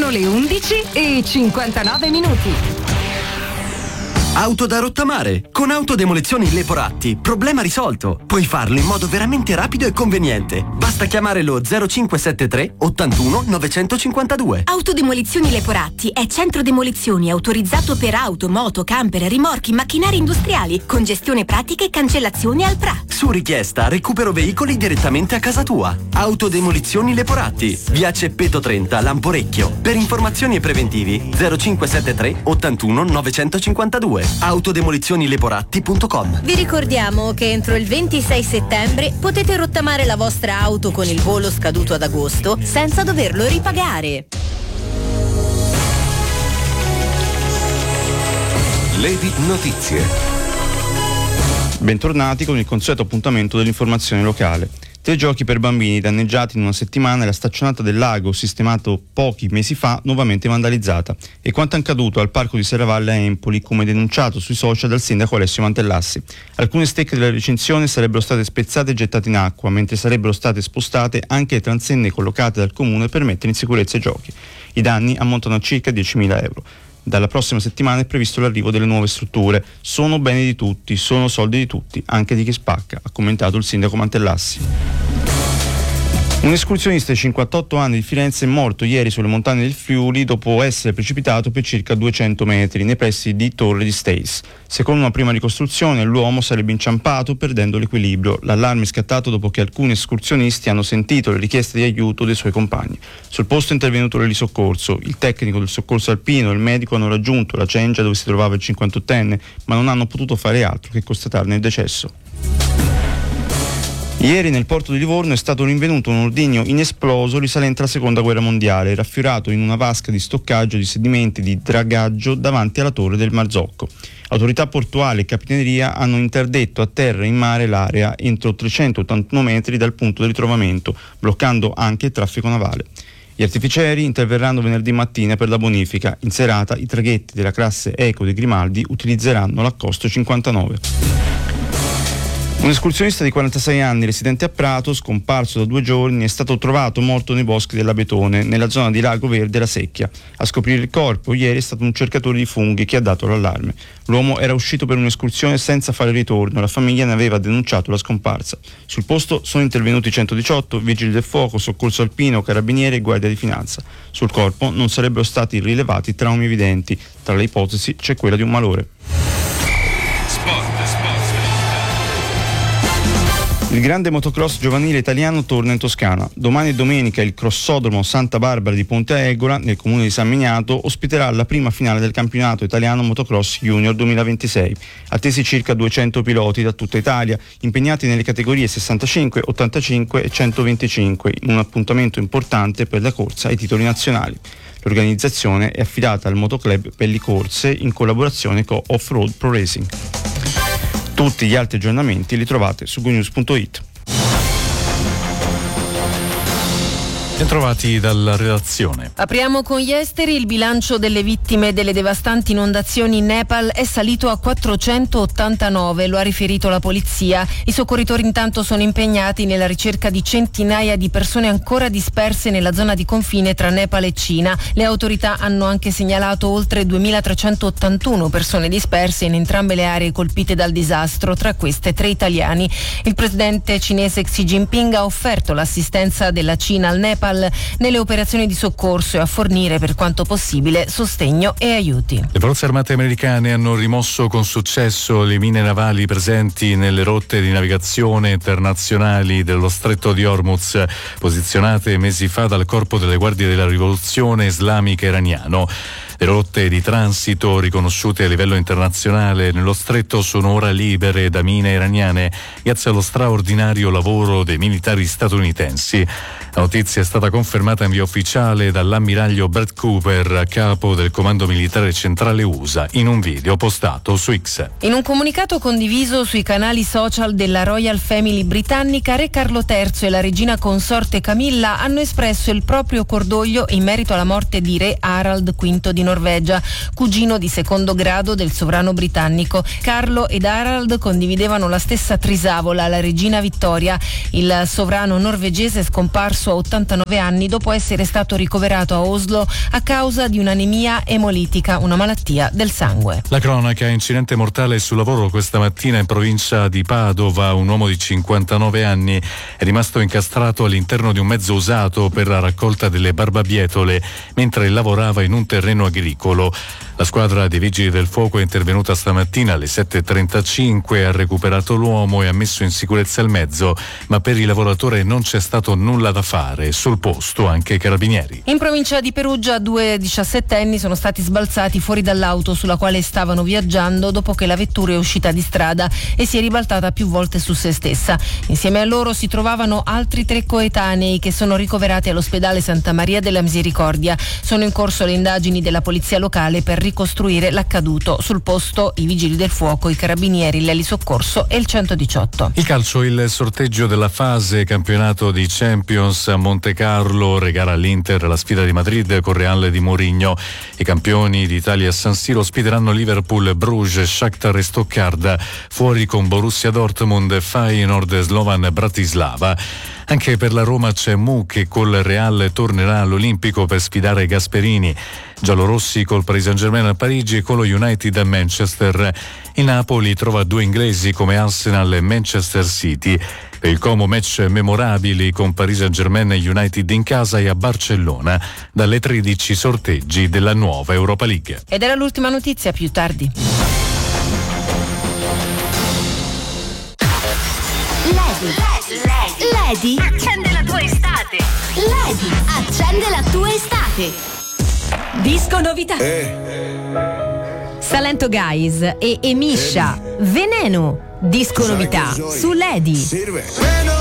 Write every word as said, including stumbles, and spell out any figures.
Sono le undici e cinquantanove minuti. Auto da rottamare. Con Autodemolizioni Leporatti, problema risolto. Puoi farlo in modo veramente rapido e conveniente. Basta chiamare lo zero cinque sette tre ottantuno novecentocinquantadue. Autodemolizioni Leporatti è centro demolizioni autorizzato per auto, moto, camper, rimorchi, macchinari industriali, con gestione pratica e cancellazione al P R A. Su richiesta recupero veicoli direttamente a casa tua. Autodemolizioni Leporatti, via Ceppeto trenta, Lamporecchio. Per informazioni e preventivi zero cinque sette tre ottantuno novecentocinquantadue. autodemolizioni leporatti punto com. Vi ricordiamo che entro il ventisei settembre potete rottamare la vostra auto con il bollo scaduto ad agosto senza doverlo ripagare. Lady Notizie. Bentornati con il consueto appuntamento dell'informazione locale. Tre giochi per bambini danneggiati in una settimana e la staccionata del lago, sistemato pochi mesi fa, nuovamente vandalizzata. E quanto accaduto al parco di Serravalle a Empoli, come denunciato sui social dal sindaco Alessio Mantellassi. Alcune stecche della recinzione sarebbero state spezzate e gettate in acqua, mentre sarebbero state spostate anche le transenne collocate dal comune per mettere in sicurezza i giochi. I danni ammontano a circa diecimila euro. Dalla prossima settimana è previsto l'arrivo delle nuove strutture. Sono beni di tutti, sono soldi di tutti, anche di chi spacca, ha commentato il sindaco Mantellassi. Un escursionista di cinquantotto anni di Firenze è morto ieri sulle montagne del Friuli dopo essere precipitato per circa duecento metri nei pressi di Torre di Stace. Secondo una prima ricostruzione, l'uomo sarebbe inciampato perdendo l'equilibrio. L'allarme è scattato dopo che alcuni escursionisti hanno sentito le richieste di aiuto dei suoi compagni. Sul posto è intervenuto l'elisoccorso. Il tecnico del soccorso alpino e il medico hanno raggiunto la cengia dove si trovava il cinquantottenne, ma non hanno potuto fare altro che constatarne il decesso. Ieri nel porto di Livorno è stato rinvenuto un ordigno inesploso risalente alla seconda guerra mondiale, raffiorato in una vasca di stoccaggio di sedimenti di dragaggio davanti alla torre del Marzocco. Autorità portuali e capitaneria hanno interdetto a terra e in mare l'area entro trecentottantuno metri dal punto di ritrovamento, bloccando anche il traffico navale. Gli artificieri interverranno venerdì mattina per la bonifica. In serata i traghetti della classe Eco di Grimaldi utilizzeranno l'accosto cinquantanove. Un escursionista di quarantasei anni residente a Prato, scomparso da due giorni, è stato trovato morto nei boschi dell'Abetone, nella zona di Lago Verde La Secchia. A scoprire il corpo ieri è stato un cercatore di funghi che ha dato l'allarme. L'uomo era uscito per un'escursione senza fare ritorno, la famiglia ne aveva denunciato la scomparsa. Sul posto sono intervenuti centodiciotto, vigili del fuoco, soccorso alpino, carabinieri e guardia di finanza. Sul corpo non sarebbero stati rilevati traumi evidenti. Tra le ipotesi c'è quella di un malore. Il grande motocross giovanile italiano torna in Toscana. Domani e domenica il crossodromo Santa Barbara di Ponte Aegora, nel comune di San Miniato, ospiterà la prima finale del campionato italiano motocross junior duemilaventisei. Attesi circa duecento piloti da tutta Italia, impegnati nelle categorie sessantacinque, ottantacinque e centoventicinque, in un appuntamento importante per la corsa ai titoli nazionali. L'organizzazione è affidata al motoclub Pelli Corse in collaborazione con Off-Road Pro Racing. Tutti gli altri aggiornamenti li trovate su gonews punto it. Bentrovati dalla redazione. Apriamo con gli esteri. Il bilancio delle vittime delle devastanti inondazioni in Nepal è salito a quattrocentottantanove, lo ha riferito la polizia. I soccorritori intanto sono impegnati nella ricerca di centinaia di persone ancora disperse nella zona di confine tra Nepal e Cina. Le autorità hanno anche segnalato oltre duemilatrecentottantuno persone disperse in entrambe le aree colpite dal disastro, tra queste tre italiani. Il presidente cinese Xi Jinping ha offerto l'assistenza della Cina al Nepal nelle operazioni di soccorso e a fornire per quanto possibile sostegno e aiuti. Le forze armate americane hanno rimosso con successo le mine navali presenti nelle rotte di navigazione internazionali dello Stretto di Hormuz, posizionate mesi fa dal Corpo delle Guardie della Rivoluzione Islamica iraniano. Le rotte di transito riconosciute a livello internazionale nello stretto sono ora libere da mine iraniane grazie allo straordinario lavoro dei militari statunitensi. La notizia è stata confermata in via ufficiale dall'ammiraglio Brett Cooper, capo del Comando Militare Centrale U S A, in un video postato su X. In un comunicato condiviso sui canali social della Royal Family britannica, Re Carlo terzo e la regina consorte Camilla hanno espresso il proprio cordoglio in merito alla morte di Re Harald quinto di Norvegia, cugino di secondo grado del sovrano britannico. Carlo ed Harald condividevano la stessa trisavola, la regina Vittoria. Il sovrano norvegese è scomparso a ottantanove anni dopo essere stato ricoverato a Oslo a causa di un'anemia emolitica, una malattia del sangue. La cronaca: incidente mortale sul lavoro questa mattina in provincia di Padova. Un uomo di cinquantanove anni è rimasto incastrato all'interno di un mezzo usato per la raccolta delle barbabietole mentre lavorava in un terreno agricolo. La squadra dei Vigili del Fuoco è intervenuta stamattina alle sette e trentacinque, ha recuperato l'uomo e ha messo in sicurezza il mezzo, ma per il lavoratore non c'è stato nulla da fare. Sul posto anche i carabinieri. In provincia di Perugia due diciassettenni sono stati sbalzati fuori dall'auto sulla quale stavano viaggiando dopo che la vettura è uscita di strada e si è ribaltata più volte su se stessa. Insieme a loro si trovavano altri tre coetanei che sono ricoverati all'ospedale Santa Maria della Misericordia. Sono in corso le indagini della polizia locale per ricostruire l'accaduto. Sul posto i vigili del fuoco, i carabinieri, l'elisoccorso e il centodiciotto. Il calcio, il sorteggio della fase campionato di Champions a Monte Carlo regala all'Inter la sfida di Madrid con Real di Mourinho. I campioni d'Italia a San Siro ospiteranno Liverpool, Bruges, Shakhtar e Stoccarda, fuori con Borussia Dortmund, Feyenoord, Slovan Bratislava. Anche per la Roma c'è Mu che col Real tornerà all'Olimpico per sfidare Gasperini. Giallorossi col Paris Saint-Germain a Parigi e con lo United a Manchester. Il Napoli trova due inglesi come Arsenal e Manchester City. Per il Como match memorabili con Paris Saint-Germain e United in casa e a Barcellona. Dalle tredici sorteggi della nuova Europa League. Ed era l'ultima notizia, più tardi. Lady, Lady, accende la tua estate. Lady, accende la tua estate. Disco novità. Salento Guys e Emisha, Veneno. Disco novità su Lady.